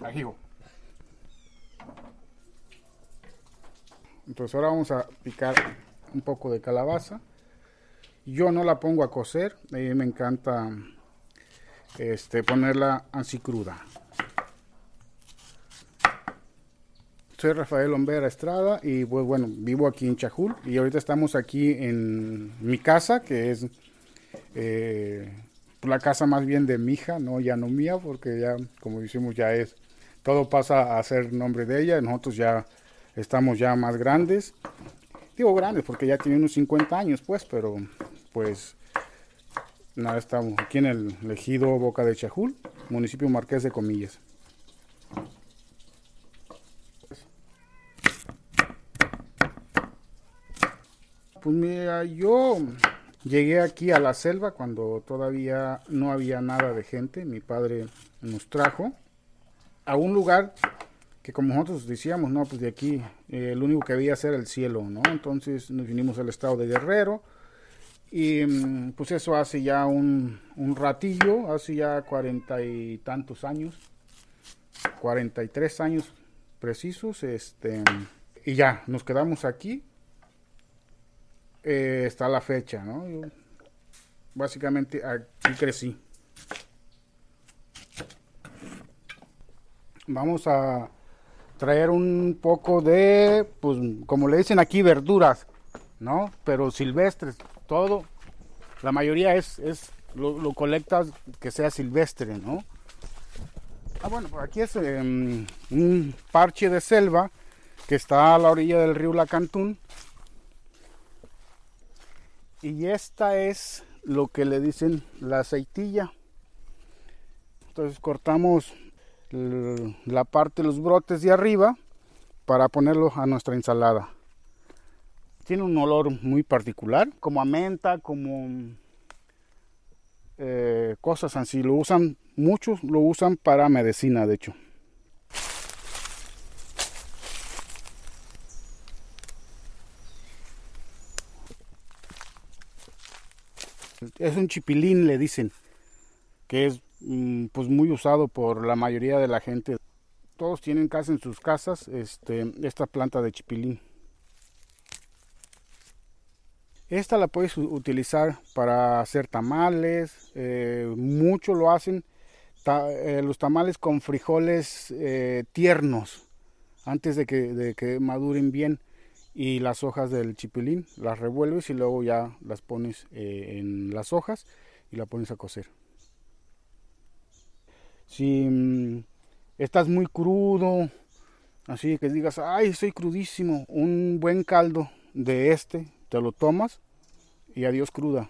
ají. Entonces ahora vamos a picar un poco de calabaza. Yo no la pongo a cocer, a mí me encanta ponerla así cruda. Soy Rafael Ombera Estrada y pues bueno, vivo aquí en Chajul y ahorita estamos aquí en mi casa, que es la casa más bien de mi hija, no ya no mía, porque ya como decimos ya es, todo pasa a ser nombre de ella, nosotros ya estamos ya más grandes, digo grandes porque ya tiene unos 50 años pues, pero pues nada, estamos aquí en el ejido Boca de Chajul, municipio Marqués de Comillas. Pues mira, yo llegué aquí a la selva cuando todavía no había nada de gente. Mi padre nos trajo a un lugar que, como nosotros decíamos, no, pues de aquí lo único que había era el cielo, ¿no? Entonces nos vinimos al estado de Guerrero y pues eso hace ya un ratillo, hace ya 40 y tantos años, 43 años precisos, y ya nos quedamos aquí. Está la fecha, ¿no? Yo básicamente aquí crecí. Vamos a traer un poco de, pues como le dicen aquí, verduras, ¿no? Pero silvestres, todo. La mayoría lo colectas que sea silvestre, ¿no? Bueno, pues aquí es un parche de selva que está a la orilla del río Lacantún. Y esta es lo que le dicen la aceitilla. Entonces cortamos la parte de los brotes de arriba para ponerlo a nuestra ensalada. Tiene un olor muy particular, como a menta, como cosas así. Muchos lo usan para medicina, de hecho. Es un chipilín, le dicen, que es pues muy usado por la mayoría de la gente. Todos tienen casi en sus casas esta planta de chipilín. Esta la puedes utilizar para hacer tamales, mucho lo hacen, los tamales con frijoles tiernos, antes de que maduren bien. Y las hojas del chipilín las revuelves y luego ya las pones en las hojas y la pones a cocer. Si estás muy crudo, así que digas, ay, estoy crudísimo, un buen caldo de te lo tomas y adiós cruda.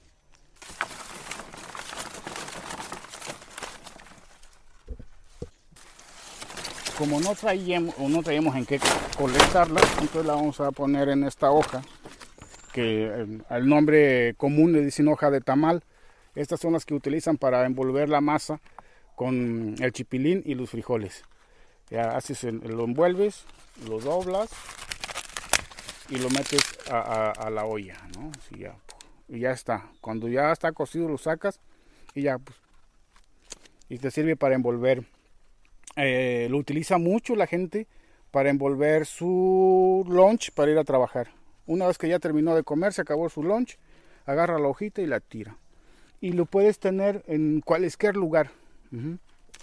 Como no traíamos en qué colectarla, entonces la vamos a poner en esta hoja, que al nombre común le dicen hoja de tamal. Estas son las que utilizan para envolver la masa con el chipilín y los frijoles. Ya haces, lo envuelves, lo doblas y lo metes a la olla, ¿no? Así ya, y ya está. Cuando ya está cocido lo sacas y ya, pues, y te sirve para envolver. Lo utiliza mucho la gente para envolver su lunch para ir a trabajar. Una vez que ya terminó de comer, se acabó su lunch, agarra la hojita y la tira. Y lo puedes tener en cualquier lugar. Uh-huh.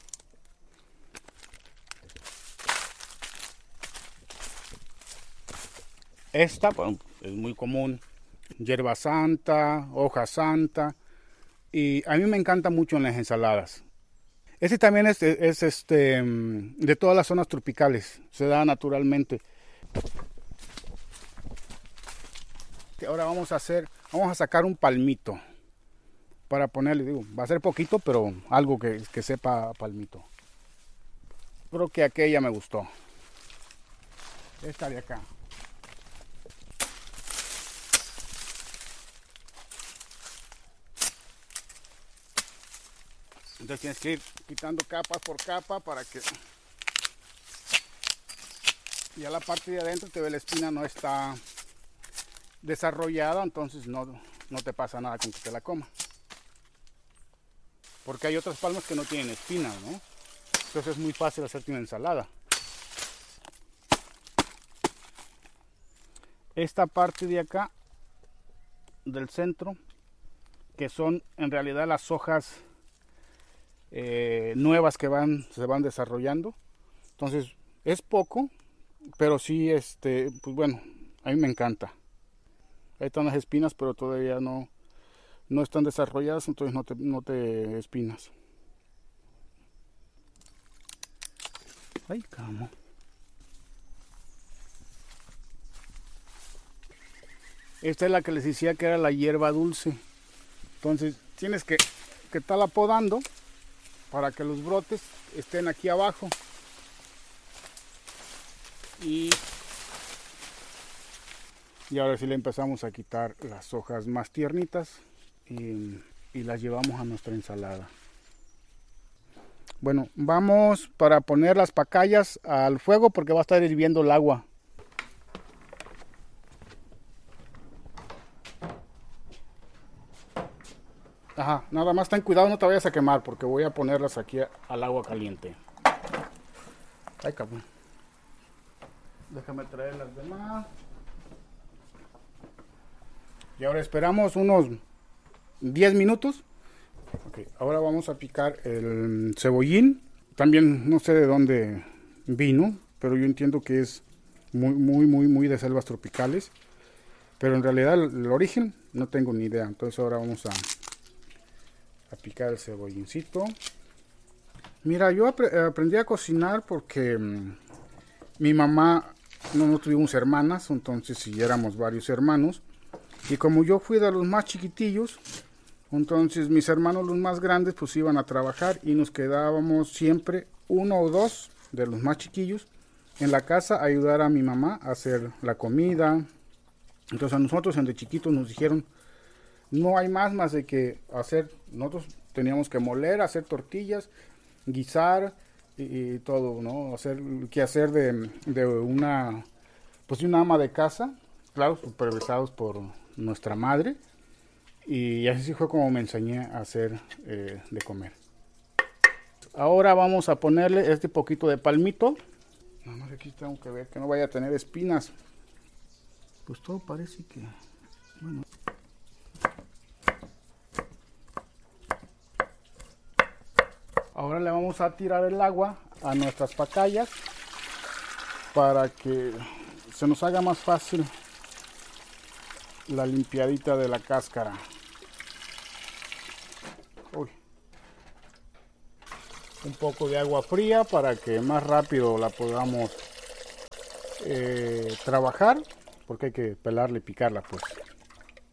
Esta, bueno, es muy común. Hierba santa, hoja santa. Y a mí me encanta mucho en las ensaladas. Este también es de todas las zonas tropicales, se da naturalmente. Ahora vamos a sacar un palmito para ponerle, digo, va a ser poquito, pero algo que sepa palmito. Creo que aquella me gustó. Esta de acá. Entonces tienes que ir quitando capa por capa para que ya la parte de adentro te ve la espina no está desarrollada, entonces no te pasa nada con que te la coma. Porque hay otras palmas que no tienen espinas, ¿no? Entonces es muy fácil hacerte una ensalada. Esta parte de acá del centro, que son en realidad las hojas nuevas que se van desarrollando. Entonces es poco, pero sí, pues bueno, a mí me encanta. Ahí están las espinas, pero todavía no están desarrolladas, entonces no te espinas. Ay, camo. Esta es la que les decía que era la hierba dulce. Entonces tienes que estarla podando para que los brotes estén aquí abajo. Y ahora sí le empezamos a quitar las hojas más tiernitas y las llevamos a nuestra ensalada. Bueno, vamos para poner las pacayas al fuego porque va a estar hirviendo el agua. Ajá, nada más ten cuidado, no te vayas a quemar porque voy a ponerlas aquí al agua caliente. Ay, cabrón. Déjame traer las demás. Y ahora esperamos unos 10 minutos. Okay, ahora vamos a picar el cebollín. También no sé de dónde vino, pero yo entiendo que es muy de selvas tropicales. Pero en realidad el origen no tengo ni idea. Entonces ahora vamos a picar el cebollincito. Mira, yo aprendí a cocinar porque mi mamá no tuvimos hermanas, entonces sí éramos varios hermanos. Y como yo fui de los más chiquitillos, entonces mis hermanos los más grandes pues iban a trabajar y nos quedábamos siempre uno o dos de los más chiquillos en la casa a ayudar a mi mamá a hacer la comida. Entonces a nosotros de chiquitos nos dijeron, no hay más de que hacer, nosotros teníamos que moler, hacer tortillas, guisar y todo, ¿no? Hacer de una ama de casa, claro, supervisados por nuestra madre. Y así fue como me enseñé a hacer de comer. Ahora vamos a ponerle este poquito de palmito. Nada más aquí tengo que ver que no vaya a tener espinas. Pues todo parece que... bueno. Ahora le vamos a tirar el agua a nuestras pacayas para que se nos haga más fácil la limpiadita de la cáscara. Uy. Un poco de agua fría para que más rápido la podamos trabajar, porque hay que pelarla y picarla pues.